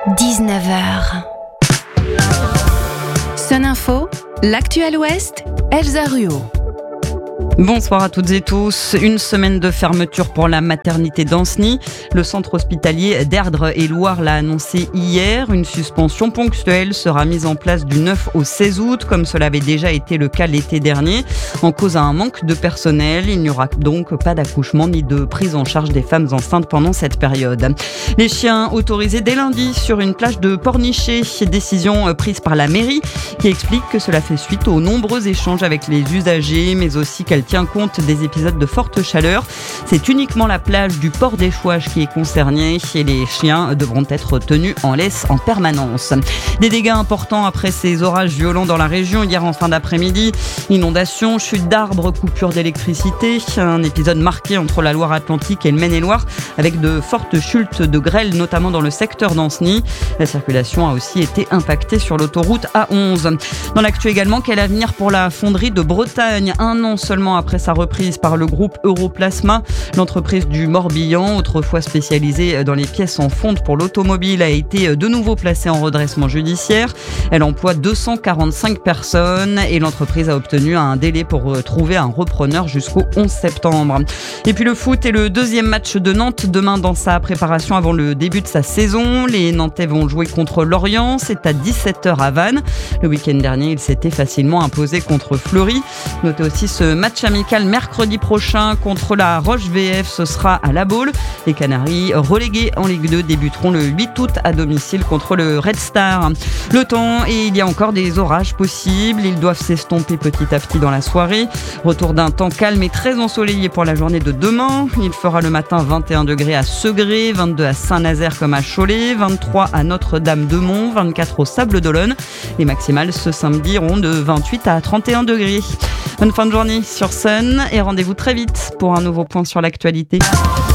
19h. Sun Info, l'actuel Ouest, Elsa Ruot. Bonsoir à toutes et tous. Une semaine de fermeture pour la maternité d'Ancenis. Le centre hospitalier d'Erdre et Loire l'a annoncé hier. Une suspension ponctuelle sera mise en place du 9 au 16 août, comme cela avait déjà été le cas l'été dernier. En cause à un manque de personnel, il n'y aura donc pas d'accouchement ni de prise en charge des femmes enceintes pendant cette période. Les chiens autorisés dès lundi sur une plage de Pornichet. Décision prise par la mairie qui explique que cela fait suite aux nombreux échanges avec les usagers, mais aussi qu'elle tient compte des épisodes de forte chaleur. C'est uniquement la plage du port des Chouages qui est concernée et les chiens devront être tenus en laisse en permanence. Des dégâts importants après ces orages violents dans la région hier en fin d'après-midi. Inondations, chutes d'arbres, coupures d'électricité. Un épisode marqué entre la Loire-Atlantique et le Maine-et-Loire avec de fortes chutes de grêle, notamment dans le secteur d'Ancenis. La circulation a aussi été impactée sur l'autoroute A11. Dans l'actu également, quel avenir pour la fonderie de Bretagne? Un an seulement après sa reprise par le groupe Europlasma, l'entreprise du Morbihan, autrefois spécialisée dans les pièces en fonte pour l'automobile, a été de nouveau placée en redressement judiciaire. Elle emploie 245 personnes et l'entreprise a obtenu un délai pour trouver un repreneur jusqu'au 11 septembre. Et puis le foot et le deuxième match de Nantes demain dans sa préparation avant le début de sa saison. Les Nantais vont jouer contre Lorient, c'est à 17h à Vannes. Le week-end dernier, il s'était facilement imposé contre Fleury. Notez aussi ce match amical mercredi prochain contre la Roche VF, ce sera à La Baule. Les Canaries, relégués en Ligue 2, débuteront le 8 août à domicile contre le Red Star. Le temps, et il y a encore des orages possibles, ils doivent s'estomper petit à petit dans la soirée. Retour d'un temps calme et très ensoleillé pour la journée de demain. Il fera le matin 21 degrés à Segré, 22 à Saint-Nazaire comme à Cholet, 23 à Notre-Dame-de-Mont, 24 au Sable d'Olonne. Les maximales ce samedi iront de 28 à 31 degrés. Bonne fin de journée sur Sun et rendez-vous très vite pour un nouveau point sur l'actualité.